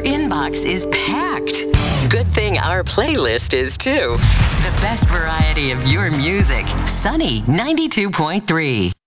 Your inbox is packed. Good thing our playlist is too. The best variety of your music. Sunny 92.3.